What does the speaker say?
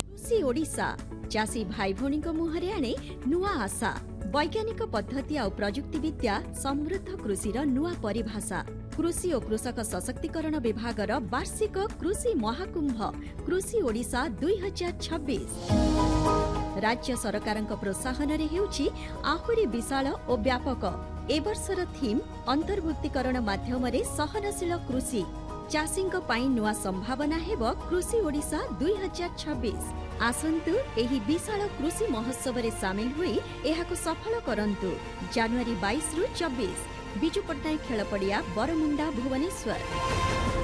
कृषि ओडिशा चाषी भाई भौणी मुहरे आने नुआ आशा वैज्ञानिक पद्धति और प्रजुक्ति विद्या समृद्ध कृषि नुआ परिभाषा कृषि और कृषक सशक्तिकरण विभाग वार्षिक कृषि महाकुंभ कृषि ओडिशा 2026 राज्य सरकार प्रोत्साहन आहुरी विशाल और व्यापक ए वर्षर थीम अंतर्भुक्तिकरण माध्यम सहनशील कृषि चाषी नुआ संभावना हेब कृषि ओडिशा 2026 आसंतु एही विशाल कृषि महोत्सव रे सामिल होई एहाको सफल करंतु जनवरी 22 रु 24 बिजु पट्टनायक खेल पड़िया बरमुंडा भुवनेश्वर।